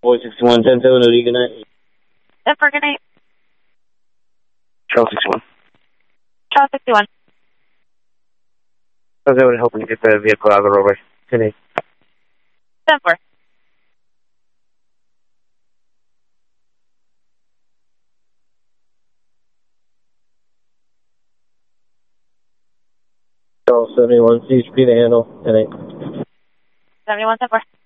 Boy 61, 10-7, good night. Denver, good night. Charles 61. Charles 61. I was hoping to get the vehicle out of the roadway. 10-8. Denver. Charles 71, CHP to handle, 10-8. 71, Denver.